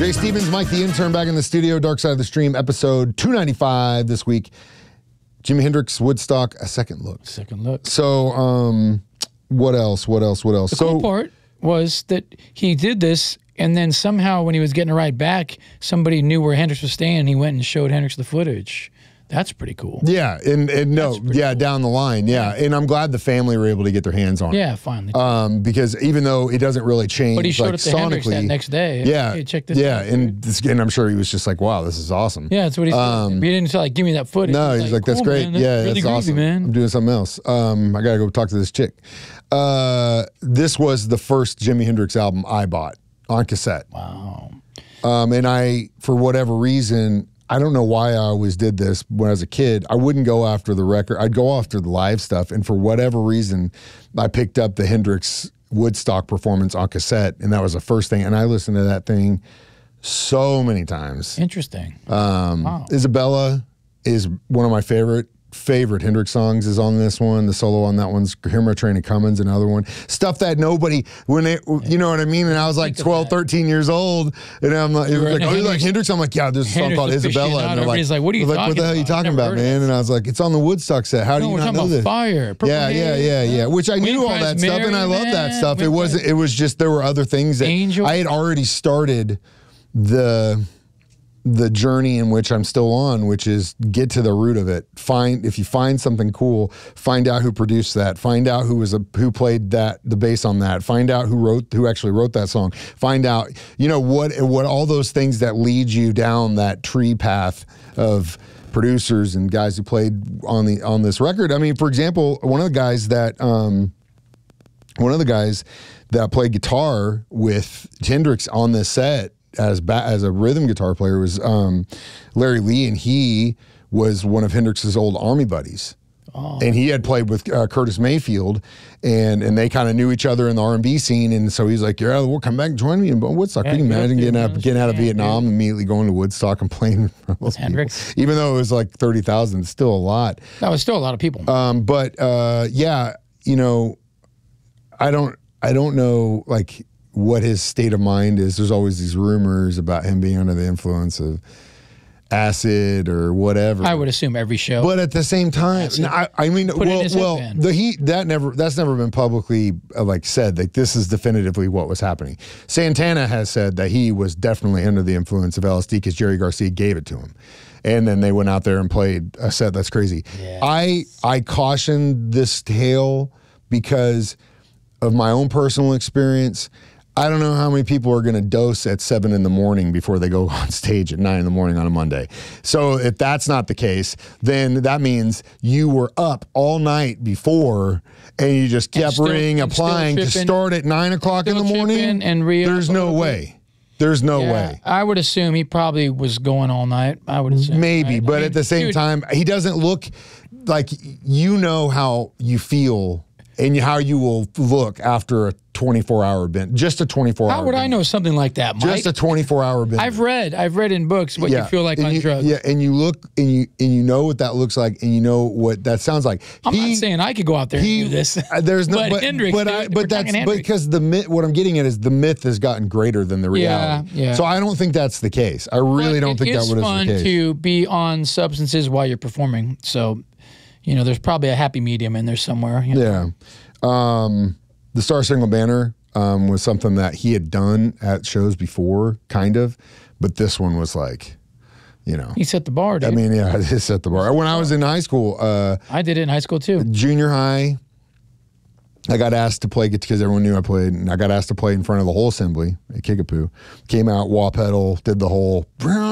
Jay Stevens, Mike the Intern back in the studio. Dark Side of the Stream, episode 295 this week. Jimi Hendrix, Woodstock, a second look. Second look. So, what else? The cool part was that he did this, and then somehow when he was getting a ride back, somebody knew where Hendrix was staying, and he went and showed Hendrix the footage. That's pretty cool. Yeah, and no, yeah, cool. Down the line, yeah. And I'm glad the family were able to get their hands on it. Yeah, finally. Because even though it doesn't really change, but he showed like, up to Hendrix that next day. Yeah, hey, check this yeah, out, and I'm sure he was just like, wow, this is awesome. Yeah, that's what he said. He didn't like, give me that footage. No, he's like, that's cool, great. Man. That's yeah, really that's groovy, awesome. Man. I'm doing something else. I gotta go talk to this chick. This was the first Jimi Hendrix album I bought on cassette. Wow. And I, for whatever reason, I don't know why I always did this when I was a kid. I wouldn't go after the record. I'd go after the live stuff. And for whatever reason, I picked up the Hendrix Woodstock performance on cassette, and that was the first thing. And I listened to that thing so many times. Interesting. Wow. Isabella is one of my favorite Hendrix songs is on this one. The solo on that one's Hear My Train Comin's another one. Stuff that nobody, you know what I mean? And I was like 12, 13 years old, and I'm like, it was like, oh, you like Hendrix? I'm like, yeah, there's a song called Isabella. And they're like, what are you talking about? What the hell are you talking about, man? And I was like, it's on the Woodstock set. How do you not know this? Fire. Yeah. Which I knew all that stuff, and I love that stuff. It was just, there were other things that I had already started the journey in which I'm still on, which is get to the root of it. If you find something cool, find out who produced that, find out who played the bass on that, find out who actually wrote that song, find out, what all those things that lead you down that tree path of producers and guys who played on this record. I mean, for example, one of the guys that played guitar with Hendrix on this set as a rhythm guitar player was Larry Lee, and he was one of Hendrix's old Army buddies. Oh. And he had played with Curtis Mayfield, and they kind of knew each other in the R&B scene, and so he's like, "You're out of the war, come back and join me in Woodstock." Can you imagine getting out of Vietnam, immediately going to Woodstock and playing with Hendrix? Even though it was like 30,000, it's still a lot. That was still a lot of people. Yeah, I don't know, like, what his state of mind is. There's always these rumors about him being under the influence of acid or whatever. I would assume every show. But at the same time, that's never been publicly said. Like, this is definitively what was happening. Santana has said that he was definitely under the influence of LSD because Jerry Garcia gave it to him. And then they went out there and played a set that's crazy. Yeah. I caution this tale because of my own personal experience. I don't know how many people are going to dose at 7 in the morning before they go on stage at 9 in the morning on a Monday. So if that's not the case, then that means you were up all night before and you just kept applying to start at 9 o'clock in the morning. There's no way. There's no way. I would assume he probably was going all night. I would assume. Maybe, right? But at the same time, he doesn't look like, how you feel and how you will look after a 24-hour binge. Just a 24-hour How would I know something like that, Mike? Just a 24-hour binge. I've read in books what you feel like on drugs. Yeah, and you look and you know what that looks like, and you know what that sounds like. I'm not saying I could go out there and do this. There's no, but Hendrix, because the myth. What I'm getting at is the myth has gotten greater than the reality. Yeah. So I don't think that's the case. I really don't think that was the case. It's fun to be on substances while you're performing. So, there's probably a happy medium in there somewhere. Yeah. The Star Spangled Banner was something that he had done at shows before, kind of, but this one was like, he set the bar, dude. I mean, yeah, he set the bar. When I was in high school, I did it in high school too. Junior high, I got asked to play because everyone knew I played, and I got asked to play in front of the whole assembly at Kickapoo. Came out, wah pedal, did the whole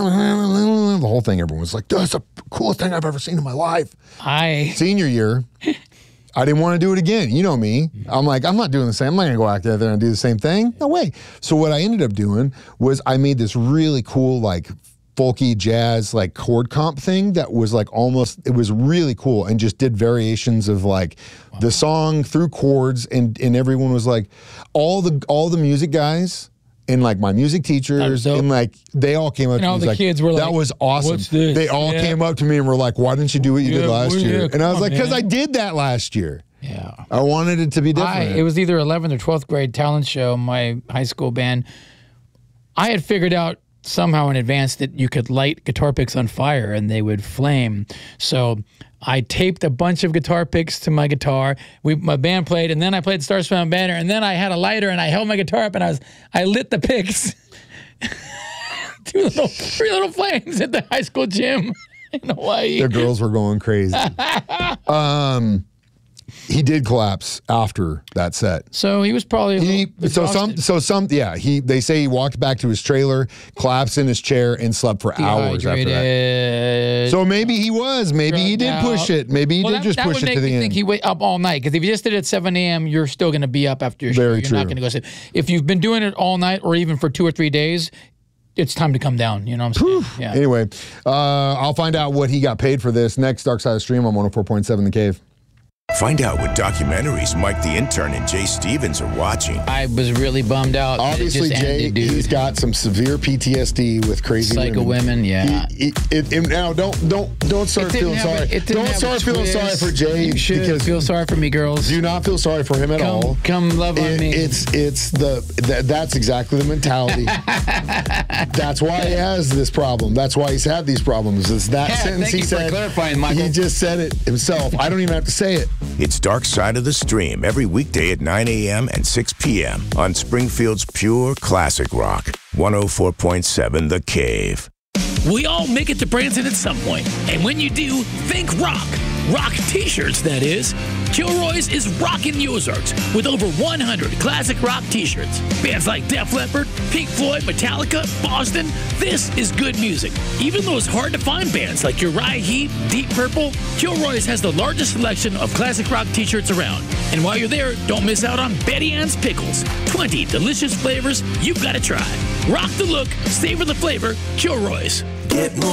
thing. Everyone was like, "That's the coolest thing I've ever seen in my life." Senior year. I didn't want to do it again. You know me. I'm like, I'm not doing the same. I'm not going to go out there and do the same thing. No way. So what I ended up doing was I made this really cool, folky jazz, chord comp thing that was it was really cool, and just did variations of the song through chords, and everyone was like, all the music guys and my music teachers and they all came up to me. All the kids were like, "That was awesome." What's this? They all came up to me and were like, "Why didn't you do what you did last year?" And I was like, "Because I did that last year." Yeah, I wanted it to be different. It was either 11th or 12th grade talent show. My high school band. I had figured out somehow in advance that you could light guitar picks on fire and they would flame. So I taped a bunch of guitar picks to my guitar. My band played, and then I played Star Spangled Banner, and then I had a lighter and I held my guitar up and I lit the picks. 3 little flames at the high school gym in Hawaii. The girls were going crazy. He did collapse after that set. So he was probably They say he walked back to his trailer, collapsed in his chair, and slept for hours after that. So maybe he was. Maybe he did push it. Maybe he did just push it to the end. That would make me think he wait up all night, because if you just did it at 7 a.m., you're still going to be up after your show. Very you're true. not going to go sleep. If you've been doing it all night or even for 2 or 3 days, it's time to come down. You know what I'm saying? Yeah. Anyway, I'll find out what he got paid for this next. Dark Side of the Stream on 104.7 The Cave. Find out what documentaries Mike the Intern and Jay Stevens are watching. I was really bummed out. Obviously, Jay, he's got some severe PTSD with crazy psycho women. Yeah. Now, don't start feeling sorry. Don't start feeling sorry for Jay. You should because feel sorry for me, girls. Do not feel sorry for him at all. Come love on me. That's exactly the mentality. That's why he has this problem. That's why he's had these problems. It's that sentence thank he you said. for clarifying, Michael. He just said it himself. I don't even have to say it. It's Dark Side of the Stream every weekday at 9 a.m. and 6 p.m. on Springfield's Pure Classic Rock, 104.7 The Cave. We all make it to Branson at some point, and when you do, think rock. Rock t-shirts, that is. Kilroy's is rockin' the Ozarks with over 100 classic rock t-shirts. Bands like Def Leppard, Pink Floyd, Metallica, Boston. This is good music. Even those hard-to-find bands like Uriah Heep, Deep Purple, Kilroy's has the largest selection of classic rock t-shirts around. And while you're there, don't miss out on Betty Ann's Pickles. 20 delicious flavors you've got to try. Rock the look, savor the flavor, Kilroy's. Get more